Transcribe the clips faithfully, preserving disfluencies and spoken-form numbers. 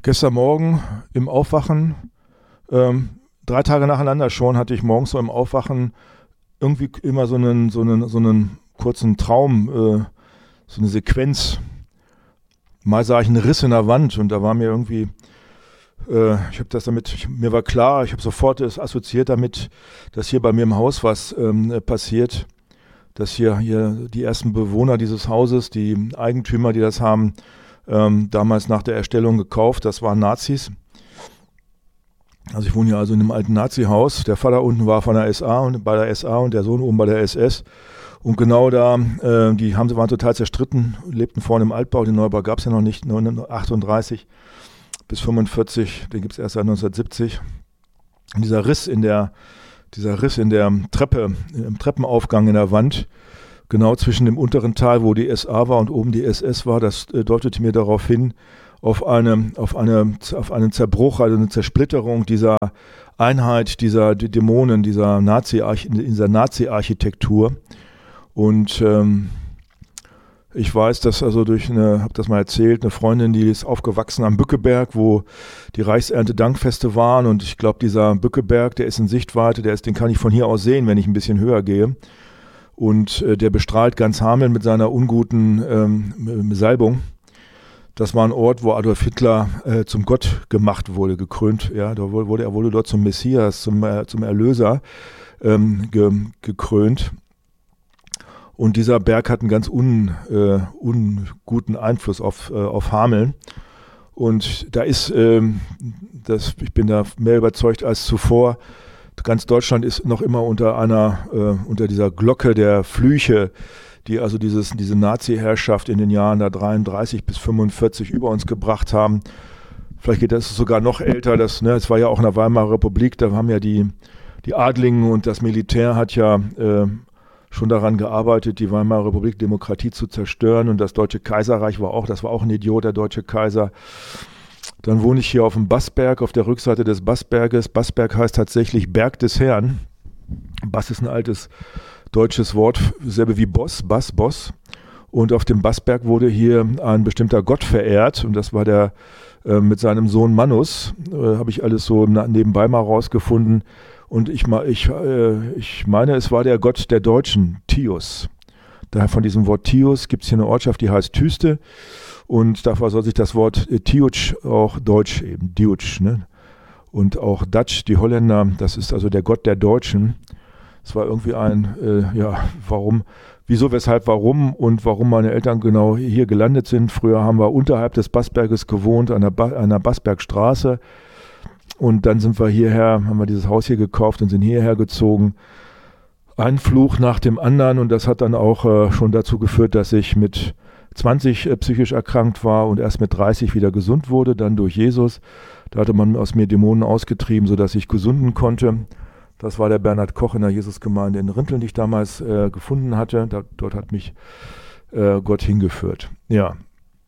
Gestern Morgen im Aufwachen, ähm, drei Tage nacheinander schon, hatte ich morgens so im Aufwachen irgendwie immer so einen, so einen, so einen kurzen Traum, äh, so eine Sequenz. Mal sah ich einen Riss in der Wand und da war mir irgendwie, äh, ich habe das damit, ich, mir war klar, ich habe sofort es assoziiert damit, dass hier bei mir im Haus was ähm, passiert, dass hier, hier die ersten Bewohner dieses Hauses, die Eigentümer, die das haben, ähm, damals nach der Erstellung gekauft, das waren Nazis. Also ich wohne hier also in einem alten Nazi-Haus. Der Vater unten war von der S A und bei der S A und der Sohn oben bei der S S. Und genau da, äh, die haben, waren total zerstritten, lebten vorne im Altbau, den Neubau gab es ja noch nicht, neunzehnhundertachtunddreißig bis fünfundvierzig, den gibt es erst seit neunzehnhundertsiebzig. Und dieser Riss in der, dieser Riss in der Treppe, im Treppenaufgang in der Wand, genau zwischen dem unteren Teil, wo die S A war und oben die S S war, das äh, deutete mir darauf hin, auf eine, auf eine, auf einen Zerbruch, also eine Zersplitterung dieser Einheit, dieser Dämonen, dieser Nazi, dieser Nazi-Architektur. Und ähm, ich weiß, dass also durch eine, habe das mal erzählt, eine Freundin, die ist aufgewachsen am Bückeberg, wo die Reichsernte-Dankfeste waren. Und ich glaube, dieser Bückeberg, der ist in Sichtweite, der ist, den kann ich von hier aus sehen, wenn ich ein bisschen höher gehe. Und äh, der bestrahlt ganz Hameln mit seiner unguten ähm, Salbung. Das war ein Ort, wo Adolf Hitler äh, zum Gott gemacht wurde, gekrönt. Ja, da wurde, er wurde dort zum Messias, zum, äh, zum Erlöser ähm, ge, gekrönt. Und dieser Berg hat einen ganz un, äh, unguten Einfluss auf, äh, auf Hameln. Und da ist, ähm, das, ich bin da mehr überzeugt als zuvor, ganz Deutschland ist noch immer unter einer, äh, unter dieser Glocke der Flüche, die also dieses, diese Nazi-Herrschaft in den Jahren da dreiunddreißig bis fünfundvierzig über uns gebracht haben. Vielleicht geht das sogar noch älter. Das, ne, es war ja auch in der Weimarer Republik, da haben ja die, die Adligen und das Militär hat ja äh, schon daran gearbeitet, die Weimarer Republik Demokratie zu zerstören. Und das Deutsche Kaiserreich war auch, das war auch ein Idiot, der Deutsche Kaiser. Dann wohne ich hier auf dem Bassberg, auf der Rückseite des Bassberges. Bassberg heißt tatsächlich Berg des Herrn. Bass ist ein altes deutsches Wort, selbe wie Boss, Bass, Boss. Und auf dem Bassberg wurde hier ein bestimmter Gott verehrt. Und das war der äh, mit seinem Sohn Mannus. Äh, habe ich alles so nebenbei mal rausgefunden. Und ich, ich, äh, ich meine, es war der Gott der Deutschen, Tius. Daher von diesem Wort Tius gibt es hier eine Ortschaft, die heißt Tüste. Und dafür soll sich das Wort äh, Tiuc auch Deutsch eben, Diuc, ne? Und auch Dutch, die Holländer, das ist also der Gott der Deutschen. Es war irgendwie ein, äh, ja, warum, wieso, weshalb, warum und warum meine Eltern genau hier gelandet sind. Früher haben wir unterhalb des Bassberges gewohnt, an der, ba- an der Bassbergstraße. Und dann sind wir hierher, haben wir dieses Haus hier gekauft und sind hierher gezogen. Ein Fluch nach dem anderen und das hat dann auch äh, schon dazu geführt, dass ich mit zwanzig äh, psychisch erkrankt war und erst mit dreißig wieder gesund wurde, dann durch Jesus. Da hatte man aus mir Dämonen ausgetrieben, sodass ich gesunden konnte. Das war der Bernhard Koch in der Jesusgemeinde in Rinteln, die ich damals äh, gefunden hatte. Da, dort hat mich äh, Gott hingeführt. Ja.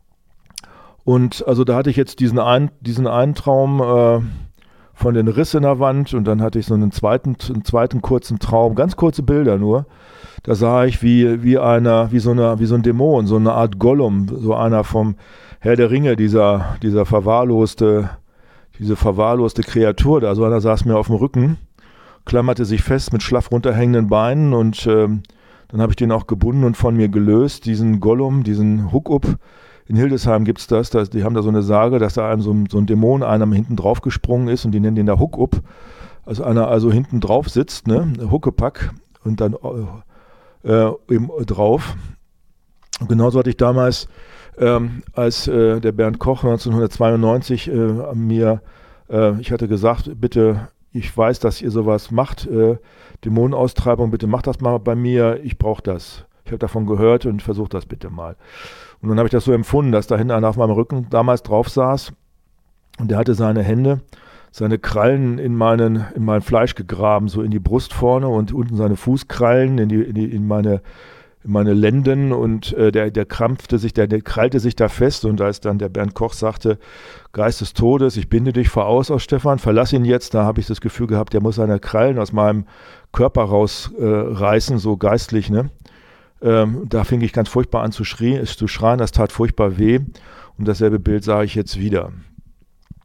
Und also da hatte ich jetzt diesen, ein, diesen einen Traum äh, von den Riss in der Wand und dann hatte ich so einen zweiten, einen zweiten kurzen Traum, ganz kurze Bilder nur. Da sah ich wie, wie, einer, wie, so eine, wie so ein Dämon, so eine Art Gollum, so einer vom Herr der Ringe, dieser, dieser verwahrloste, diese verwahrloste Kreatur da. So einer saß mir auf dem Rücken, klammerte sich fest mit schlaff runterhängenden Beinen und ähm, dann habe ich den auch gebunden und von mir gelöst, diesen Gollum, diesen Huck-Up. In Hildesheim gibt es das, das, die haben da so eine Sage, dass da einem so, so ein Dämon einem hinten drauf gesprungen ist und die nennen den da Huck-Up. Also einer also hinten drauf sitzt, ne, Huckepack und dann äh, eben drauf. Und genauso hatte ich damals, ähm, als äh, der Bernd Koch neunzehnhundertzweiundneunzig äh, mir, äh, ich hatte gesagt, bitte, ich weiß, dass ihr sowas macht, äh, Dämonenaustreibung, bitte macht das mal bei mir, ich brauche das. Ich habe davon gehört und versucht das bitte mal. Und dann habe ich das so empfunden, dass da hinten einer auf meinem Rücken damals drauf saß und der hatte seine Hände, seine Krallen in, meinen, in mein Fleisch gegraben, so in die Brust vorne und unten seine Fußkrallen in, die, in, die, in, meine, in meine Lenden und äh, der, der krampfte sich, der, der krallte sich da fest und als dann der Bernd Koch sagte, Geist des Todes, ich binde dich voraus aus Stefan, verlass ihn jetzt, da habe ich das Gefühl gehabt, der muss seine Krallen aus meinem Körper rausreißen, äh, so geistlich, ne? Ähm, da fing ich ganz furchtbar an zu, schrie, zu schreien, das tat furchtbar weh und dasselbe Bild sah ich jetzt wieder.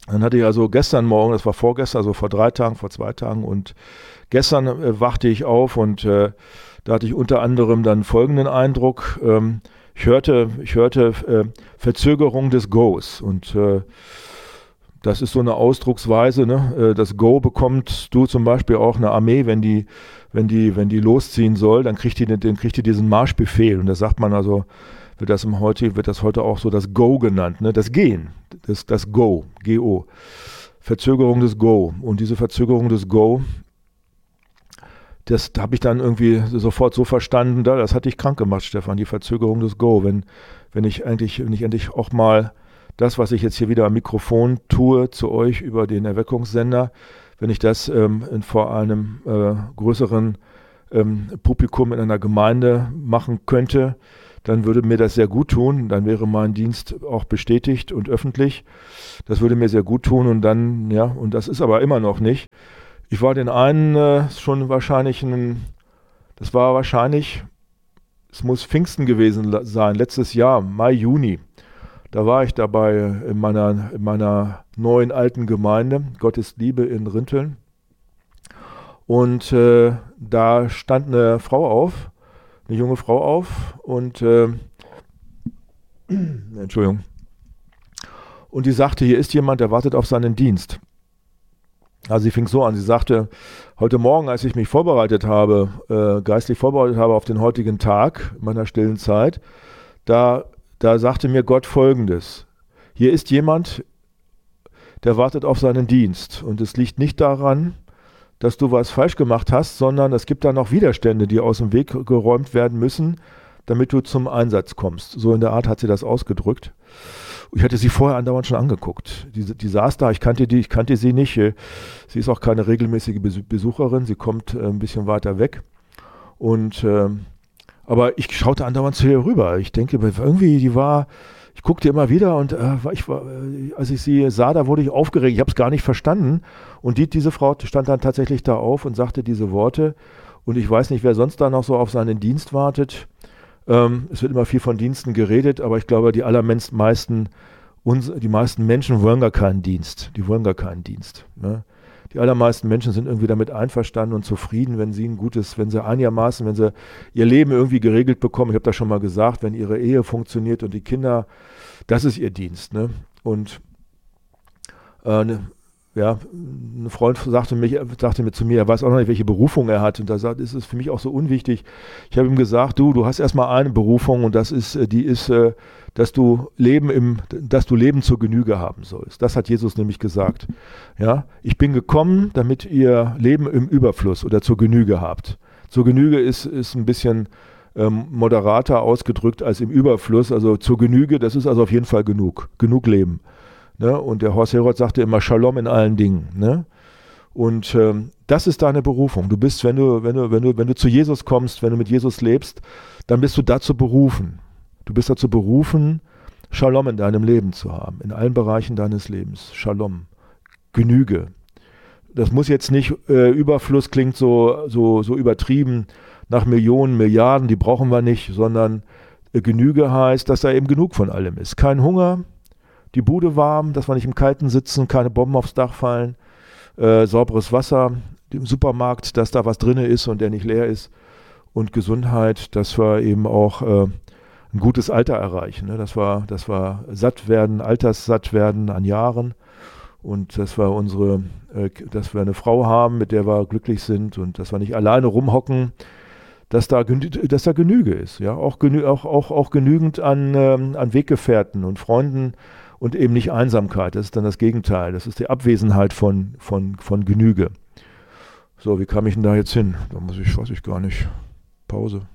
Dann hatte ich also gestern Morgen, das war vorgestern, also vor drei Tagen, vor zwei Tagen und gestern äh, wachte ich auf und äh, da hatte ich unter anderem dann folgenden Eindruck. Ähm, ich hörte, ich hörte äh, Verzögerung des Goes und äh, das ist so eine Ausdrucksweise, ne? Äh, das Go bekommst du zum Beispiel auch eine Armee, wenn die, wenn die, wenn die losziehen soll, dann kriegt die, dann kriegt die diesen Marschbefehl und da sagt man also, wird das im heute, wird das heute auch so das Go genannt, ne? Das Gehen, das, das Go, G O. Verzögerung des Go. Und diese Verzögerung des Go, das habe ich dann irgendwie sofort so verstanden, da, das hat dich krank gemacht, Stefan, die Verzögerung des Go. Wenn, wenn ich eigentlich, wenn ich endlich auch mal das, was ich jetzt hier wieder am Mikrofon tue, zu euch über den Erweckungssender, wenn ich das ähm, in, vor einem äh, größeren ähm, Publikum in einer Gemeinde machen könnte, dann würde mir das sehr gut tun. Dann wäre mein Dienst auch bestätigt und öffentlich. Das würde mir sehr gut tun und dann, ja, und das ist aber immer noch nicht. Ich war den einen äh, schon wahrscheinlich, ein, das war wahrscheinlich, es muss Pfingsten gewesen sein, letztes Jahr, Mai, Juni. Da war ich dabei in meiner, in meiner neuen alten Gemeinde, Gottes Liebe in Rinteln. Und äh, da stand eine Frau auf, eine junge Frau auf und äh, Entschuldigung. Und die sagte, hier ist jemand, der wartet auf seinen Dienst. Also sie fing so an, sie sagte, heute Morgen, als ich mich vorbereitet habe, äh, geistlich vorbereitet habe auf den heutigen Tag, in meiner stillen Zeit, da, da sagte mir Gott Folgendes: Hier ist jemand, der wartet auf seinen Dienst und es liegt nicht daran, dass du was falsch gemacht hast, sondern es gibt da noch Widerstände, die aus dem Weg geräumt werden müssen, damit du zum Einsatz kommst. So in der Art hat sie das ausgedrückt. Ich hatte sie vorher andauernd schon angeguckt. Die, die saß da, ich kannte die, ich kannte sie nicht. Sie ist auch keine regelmäßige Besucherin, sie kommt ein bisschen weiter weg. Und, äh, aber ich schaute andauernd zu ihr rüber. Ich denke, irgendwie, die war, ich guckte immer wieder und äh, ich war, als ich sie sah, da wurde ich aufgeregt. Ich habe es gar nicht verstanden. Und die, diese Frau stand dann tatsächlich da auf und sagte diese Worte. Und ich weiß nicht, wer sonst da noch so auf seinen Dienst wartet. Ähm, es wird immer viel von Diensten geredet, aber ich glaube, die allermeisten, uns, die meisten Menschen wollen gar keinen Dienst. Die wollen gar keinen Dienst. Ne? Die allermeisten Menschen sind irgendwie damit einverstanden und zufrieden, wenn sie ein gutes, wenn sie einigermaßen, wenn sie ihr Leben irgendwie geregelt bekommen. Ich habe das schon mal gesagt, wenn ihre Ehe funktioniert und die Kinder, das ist ihr Dienst. Ne? Und äh, ne, ja, ein Freund sagte, mich, sagte mir zu mir, er weiß auch noch nicht, welche Berufung er hat. Und da sagt, ist es für mich auch so unwichtig. Ich habe ihm gesagt, du, du hast erstmal eine Berufung und das ist, die ist, dass du Leben im, dass du Leben zur Genüge haben sollst. Das hat Jesus nämlich gesagt. Ja, ich bin gekommen, damit ihr Leben im Überfluss oder zur Genüge habt. Zur Genüge ist, ist ein bisschen ähm, moderater ausgedrückt als im Überfluss. Also zur Genüge, das ist also auf jeden Fall genug. Genug Leben. Ne? Und der Horst Herold sagte immer Shalom in allen Dingen. Ne? Und ähm, das ist deine Berufung. Du bist, wenn du, wenn du, wenn du, wenn du zu Jesus kommst, wenn du mit Jesus lebst, dann bist du dazu berufen. Du bist dazu berufen, Shalom in deinem Leben zu haben, in allen Bereichen deines Lebens. Shalom, Genüge. Das muss jetzt nicht, äh, Überfluss klingt so, so, so übertrieben nach Millionen, Milliarden, die brauchen wir nicht, sondern äh, Genüge heißt, dass da eben genug von allem ist. Kein Hunger, die Bude warm, dass wir nicht im Kalten sitzen, keine Bomben aufs Dach fallen, äh, sauberes Wasser, im Supermarkt, dass da was drin ist und der nicht leer ist und Gesundheit, dass wir eben auch äh, ein gutes Alter erreichen, ne? dass wir, dass wir satt werden, alterssatt werden an Jahren und dass wir unsere, äh, dass wir eine Frau haben, mit der wir glücklich sind und dass wir nicht alleine rumhocken, dass da, dass da Genüge ist, ja, auch, genü auch, auch, auch genügend an, ähm, an Weggefährten und Freunden. Und eben nicht Einsamkeit, das ist dann das Gegenteil. Das ist die Abwesenheit von, von, von Genüge. So, wie kam ich denn da jetzt hin? Da muss ich, weiß ich gar nicht. Pause.